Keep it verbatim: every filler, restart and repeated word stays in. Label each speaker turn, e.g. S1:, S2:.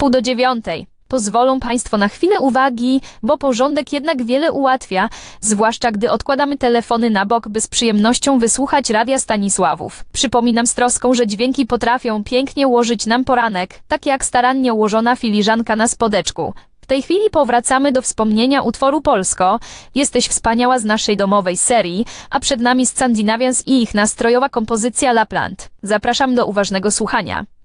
S1: wpół do dziewiątej. Pozwolą Państwo na chwilę uwagi, bo porządek jednak wiele ułatwia, zwłaszcza gdy odkładamy telefony na bok, by z przyjemnością wysłuchać Radia Stanisławów. Przypominam z troską, że dźwięki potrafią pięknie ułożyć nam poranek, tak jak starannie ułożona filiżanka na spodeczku. W tej chwili powracamy do wspomnienia utworu Polsko. Jesteś wspaniała z naszej domowej serii, a przed nami Scandinavians i ich nastrojowa kompozycja La Plante. Zapraszam do uważnego słuchania.